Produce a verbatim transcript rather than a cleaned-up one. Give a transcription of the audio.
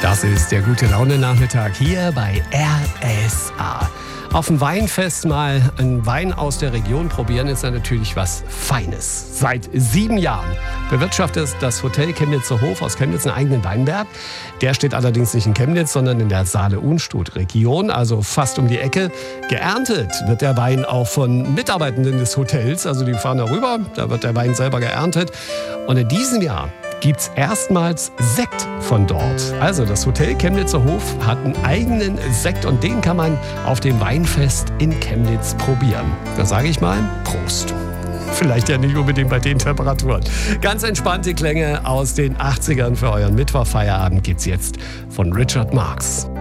Das ist der Gute-Laune-Nachmittag hier bei R S A. Auf dem Weinfest mal einen Wein aus der Region probieren, ist ja natürlich was Feines. Seit sieben Jahren bewirtschaftet das Hotel Chemnitzer Hof aus Chemnitz einen eigenen Weinberg. Der steht allerdings nicht in Chemnitz, sondern in der Saale-Unstrut-Region, also fast um die Ecke. Geerntet wird der Wein auch von Mitarbeitenden des Hotels, also die fahren da rüber, da wird der Wein selber geerntet. Und in diesem Jahr gibt's erstmals Sekt von dort. Also das Hotel Chemnitzer Hof hat einen eigenen Sekt und den kann man auf dem Weinfest in Chemnitz probieren. Da sage ich mal Prost. Vielleicht ja nicht unbedingt bei den Temperaturen. Ganz entspannte Klänge aus den achtzigern für euren Mittwochfeierabend gibt's jetzt von Richard Marx.